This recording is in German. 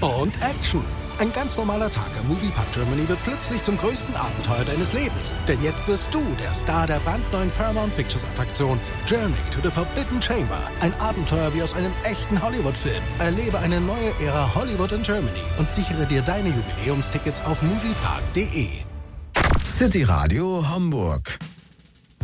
Und Action. Ein ganz normaler Tag am Moviepark Germany wird plötzlich zum größten Abenteuer deines Lebens. Denn jetzt wirst du der Star der brandneuen Paramount Pictures Attraktion Journey to the Forbidden Chamber. Ein Abenteuer wie aus einem echten Hollywood-Film. Erlebe eine neue Ära Hollywood in Germany und sichere dir deine Jubiläumstickets auf moviepark.de. City Radio Hamburg.